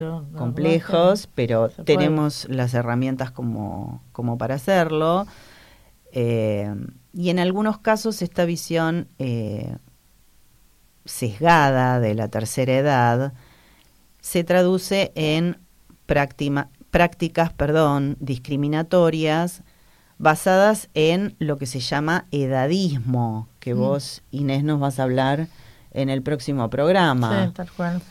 complejos, pero se puede. tenemos las herramientas como para hacerlo. Y en algunos casos esta visión sesgada de la tercera edad se traduce en prácticas, discriminatorias basadas en lo que se llama edadismo, que vos, Inés, nos vas a hablar en el próximo programa. Sí, tal cual.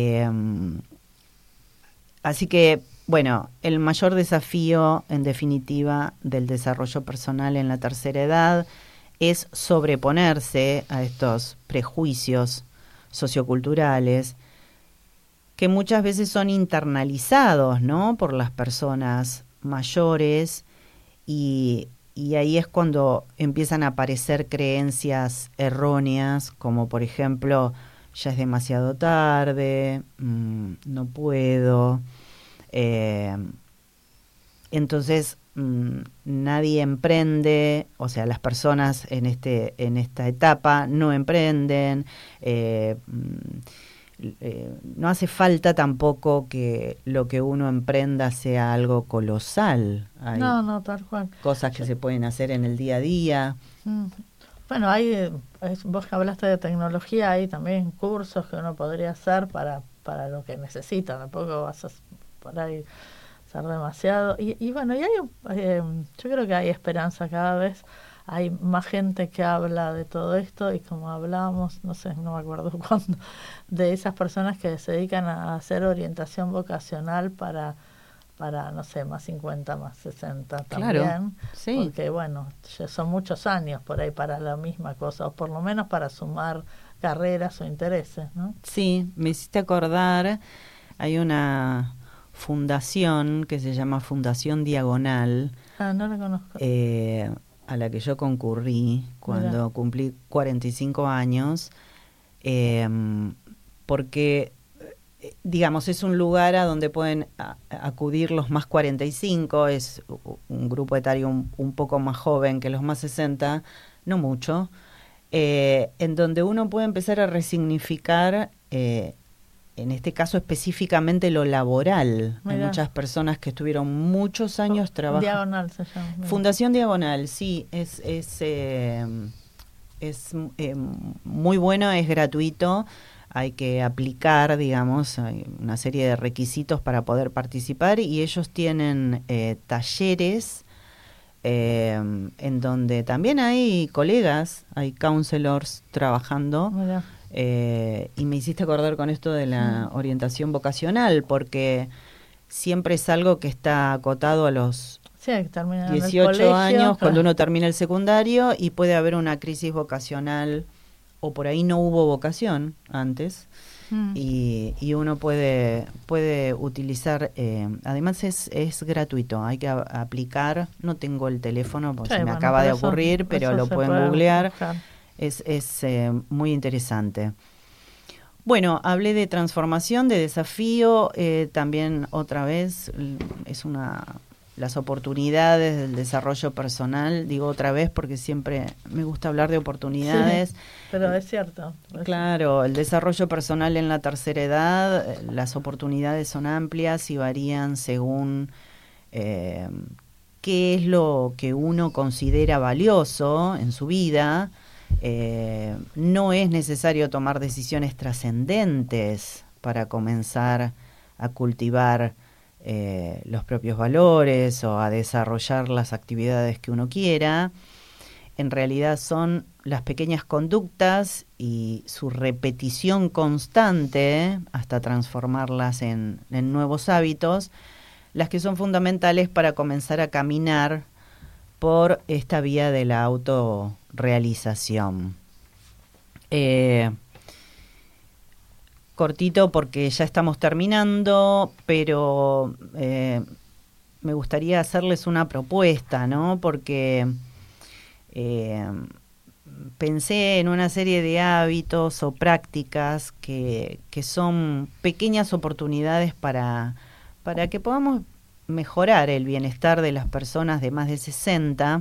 Así que, bueno, el mayor desafío, en definitiva, del desarrollo personal en la tercera edad es sobreponerse a estos prejuicios socioculturales que muchas veces son internalizados, ¿no?, por las personas mayores, y ahí es cuando empiezan a aparecer creencias erróneas, como por ejemplo, ya es demasiado tarde, no puedo. Entonces nadie emprende, o sea, las personas en esta etapa no emprenden. No hace falta tampoco que lo que uno emprenda sea algo colosal. Hay No, tal cual. cosas que se pueden hacer en el día a día. Bueno, vos que hablaste de tecnología, hay también cursos que uno podría hacer para lo que necesita, tampoco vas a por ahí hacer demasiado. Y bueno, yo creo que hay esperanza cada vez. Hay más gente que habla de todo esto y como hablábamos, no sé, no me acuerdo cuándo, de esas personas que se dedican a hacer orientación vocacional para no sé, más 50, más 60 también, claro, sí. Porque bueno, ya son muchos años por ahí para la misma cosa, o por lo menos para sumar carreras o intereses, ¿no? Sí, me hiciste acordar, hay una fundación que se llama Fundación Diagonal. No la conozco. A la que yo concurrí cuando cumplí 45 años, porque, digamos, es un lugar a donde pueden acudir los más 45, es un grupo etario un poco más joven que los más 60, no mucho, en donde uno puede empezar a resignificar, en este caso específicamente lo laboral. Mirá. Hay muchas personas que estuvieron muchos años trabajando. Diagonal se llama. Mirá. Fundación Diagonal, sí, es muy bueno, es gratuito. Hay que aplicar, digamos, hay una serie de requisitos para poder participar, y ellos tienen talleres en donde también hay colegas, hay counselors trabajando. Mirá. Y me hiciste acordar con esto de la orientación vocacional, porque siempre es algo que está acotado a los 18 años, cuando uno termina el secundario, y puede haber una crisis vocacional, o por ahí no hubo vocación antes, y uno puede utilizar, además es gratuito, hay que aplicar, no tengo el teléfono porque se me acaba de ocurrir, pero lo pueden googlear. Es muy interesante. Bueno, hablé de transformación, de desafío, también otra vez las oportunidades del desarrollo personal, digo otra vez porque siempre me gusta hablar de oportunidades. Sí, pero es cierto. Claro, el desarrollo personal en la tercera edad, las oportunidades son amplias y varían según qué es lo que uno considera valioso en su vida. No es necesario tomar decisiones trascendentes para comenzar a cultivar los propios valores o a desarrollar las actividades que uno quiera. En realidad son las pequeñas conductas y su repetición constante hasta transformarlas en nuevos hábitos las que son fundamentales para comenzar a caminar por esta vía de la autorrealización. Cortito porque ya estamos terminando, pero me gustaría hacerles una propuesta, ¿no? Porque pensé en una serie de hábitos o prácticas que son pequeñas oportunidades para que podamos mejorar el bienestar de las personas de más de 60,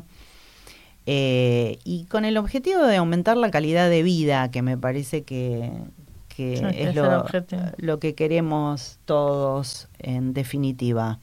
y con el objetivo de aumentar la calidad de vida, que me parece que que Sí, es ese el objetivo. lo que queremos todos en definitiva.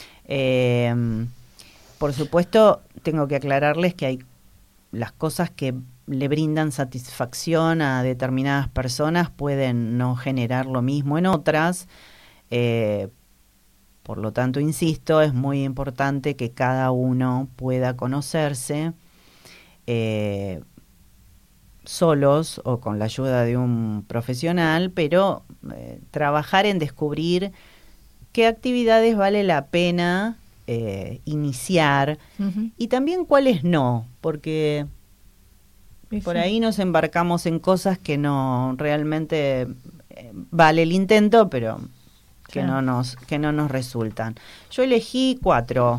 Por supuesto, tengo que aclararles que hay las cosas que le brindan satisfacción a determinadas personas pueden no generar lo mismo en otras. Eh, por lo tanto, insisto, es muy importante que cada uno pueda conocerse eh, solos o con la ayuda de un profesional, pero trabajar en descubrir qué actividades vale la pena iniciar y también cuáles no, porque por ahí nos embarcamos en cosas que no realmente vale el intento, pero que no nos resultan. Yo elegí 4.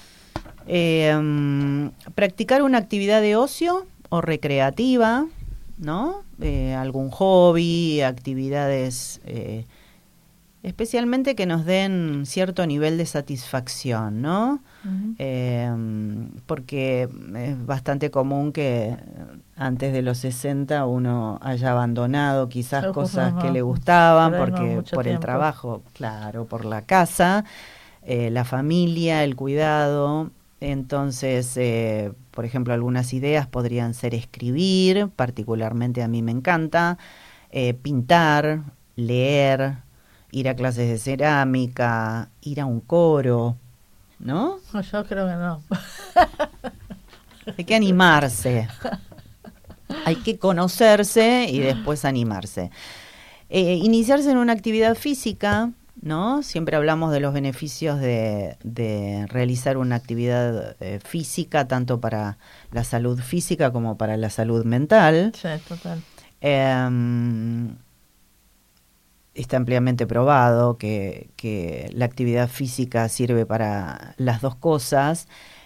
Practicar una actividad de ocio o recreativa, ¿no? Algún hobby, actividades especialmente que nos den cierto nivel de satisfacción, ¿no? Porque es bastante común que antes de los 60 uno haya abandonado quizás cosas que le gustaban porque por el trabajo, claro, por la casa, la familia, el cuidado. Entonces, por ejemplo, algunas ideas podrían ser escribir, particularmente a mí me encanta, pintar, leer, ir a clases de cerámica, ir a un coro, ¿no? No, yo creo que no. Hay que animarse. Hay que conocerse y después animarse. Iniciarse en una actividad física, ¿no? Siempre hablamos de los beneficios de realizar una actividad física, tanto para la salud física como para la salud mental. Sí, total. Está ampliamente probado que la actividad física sirve para las dos cosas.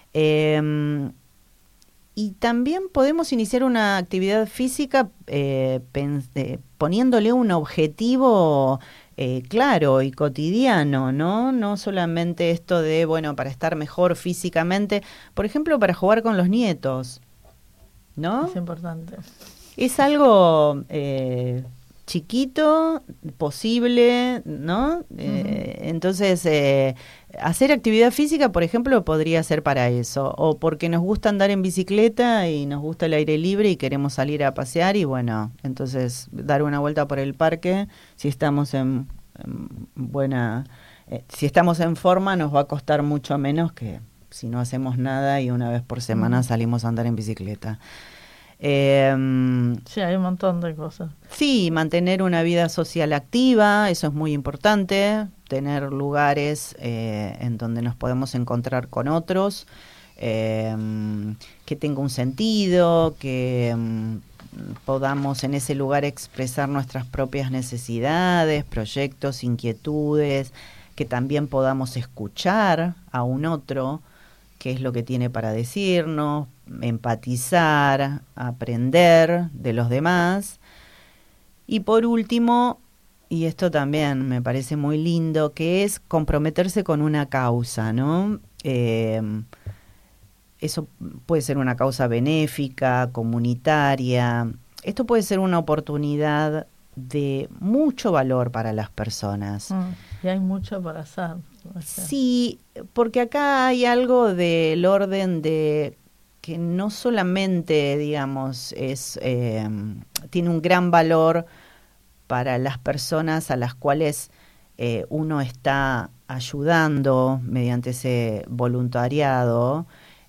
Y también podemos iniciar una actividad física poniéndole un objetivo claro y cotidiano, ¿no? No solamente esto de, bueno, para estar mejor físicamente, por ejemplo, para jugar con los nietos, ¿no? Es importante. Es algo chiquito, posible, ¿no? Entonces, hacer actividad física, por ejemplo, podría ser para eso, o porque nos gusta andar en bicicleta y nos gusta el aire libre y queremos salir a pasear y bueno, entonces dar una vuelta por el parque, si estamos en buena, si estamos en forma nos va a costar mucho menos que si no hacemos nada y una vez por semana salimos a andar en bicicleta. Sí, hay un montón de cosas. Sí, mantener una vida social activa, eso es muy importante, tener lugares en donde nos podemos encontrar con otros, que tenga un sentido, que podamos en ese lugar expresar nuestras propias necesidades, proyectos, inquietudes, que también podamos escuchar a un otro, qué es lo que tiene para decirnos, empatizar, aprender de los demás. Y por último, y esto también me parece muy lindo, que es comprometerse con una causa, ¿no? Eso puede ser una causa benéfica, comunitaria. Esto puede ser una oportunidad de mucho valor para las personas. Y hay mucho para hacer. Sí, porque acá hay algo del orden de que no solamente, digamos, tiene un gran valor para las personas a las cuales uno está ayudando mediante ese voluntariado,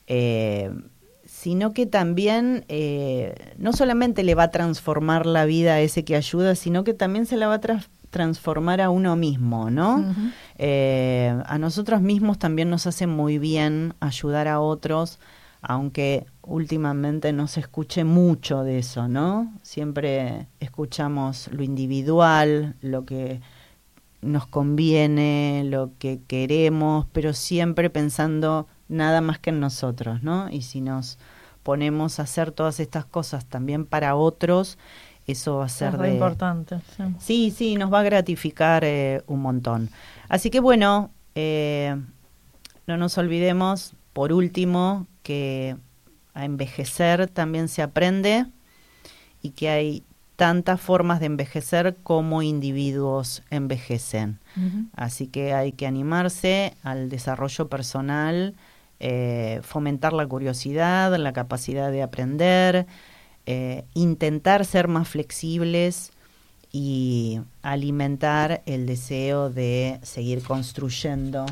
sino que también no solamente le va a transformar la vida a ese que ayuda, sino que también se la va a transformar a uno mismo, ¿no? A nosotros mismos también nos hace muy bien ayudar a otros, aunque últimamente no se escuche mucho de eso, ¿no? Siempre escuchamos lo individual, lo que nos conviene, lo que queremos, pero siempre pensando nada más que en nosotros, ¿no? Y si nos ponemos a hacer todas estas cosas también para otros, eso va a ser muy importante. Sí, nos va a gratificar un montón. Así que bueno, no nos olvidemos, por último, que a envejecer también se aprende y que hay tantas formas de envejecer como individuos envejecen. Ujú. Así que hay que animarse al desarrollo personal, fomentar la curiosidad, la capacidad de aprender, intentar ser más flexibles y alimentar el deseo de seguir construyendo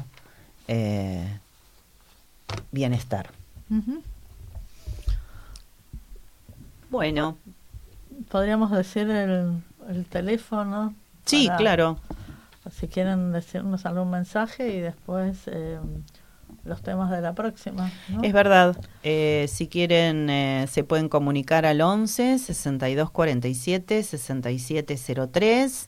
bienestar. Ujú. Bueno, Podríamos decir el teléfono. sí, para- claro. Si quieren decirnos algún mensaje y después los temas de la próxima, ¿no? Es verdad, si quieren se pueden comunicar al 11 62 47 67 03.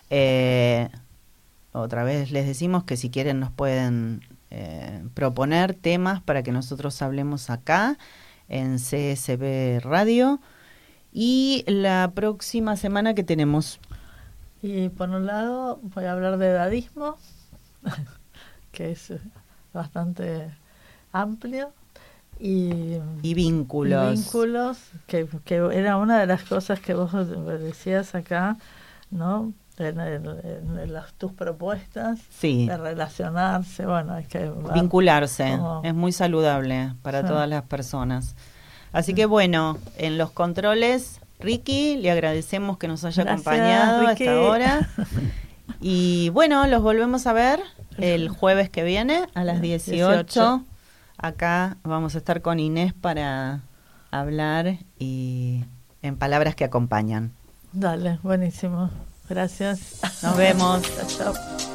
Otra vez les decimos que si quieren nos pueden proponer temas para que nosotros hablemos acá en CSB Radio. Y la próxima semana que tenemos, Y por un lado voy a hablar de edadismo, que es bastante amplio, y vínculos. y vínculos, que era una de las cosas que vos decías acá, ¿no? En tus propuestas Sí, de relacionarse, bueno, hay que vincularse, como- es muy saludable para Sí. todas las personas. Así que bueno, en los controles, Ricky, le agradecemos que nos haya Gracias, acompañado Ricky. hasta ahora. Y bueno, los volvemos a ver el jueves que viene a las 18. Acá vamos a estar con Inés para hablar y en palabras que acompañan. Dale, buenísimo. Gracias. Nos vemos. Chao.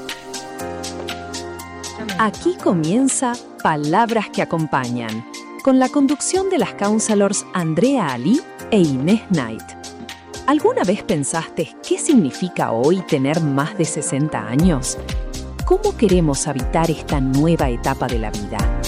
Aquí comienza Palabras que Acompañan, con la conducción de las counselors Andrea Ali e Inés Knight. ¿Alguna vez pensaste qué significa hoy tener más de 60 años? ¿Cómo queremos habitar esta nueva etapa de la vida?